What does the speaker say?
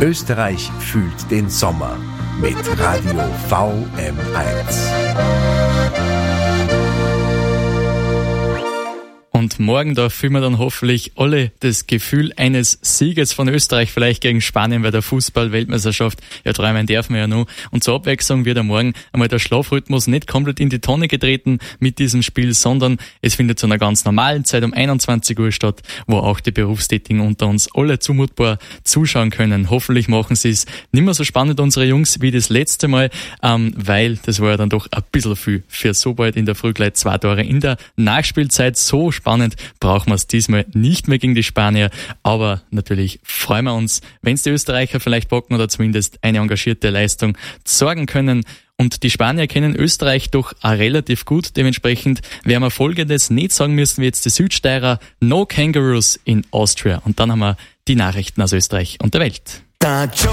Österreich fühlt den Sommer mit Radio VM1. Und morgen, da fühlen wir dann hoffentlich alle das Gefühl eines Sieges von Österreich, vielleicht gegen Spanien bei der Fußball-Weltmeisterschaft. Ja, träumen dürfen wir ja noch. Und zur Abwechslung wird am Morgen einmal der Schlafrhythmus nicht komplett in die Tonne getreten mit diesem Spiel, sondern es findet zu einer ganz normalen Zeit um 21 Uhr statt, wo auch die Berufstätigen unter uns alle zumutbar zuschauen können. Hoffentlich machen sie es nicht mehr so spannend, unsere Jungs, wie das letzte Mal, weil das war ja dann doch ein bisschen viel für so bald in der Früh gleich 2 Tore in der Nachspielzeit. So spannend brauchen wir es diesmal nicht mehr gegen die Spanier, aber natürlich freuen wir uns, wenn es die Österreicher vielleicht bocken oder zumindest eine engagierte Leistung sorgen können. Und die Spanier kennen Österreich doch auch relativ gut, dementsprechend werden wir Folgendes nicht sagen müssen wie jetzt die Südsteirer: No Kangaroos in Austria. Und dann haben wir die Nachrichten aus Österreich und der Welt.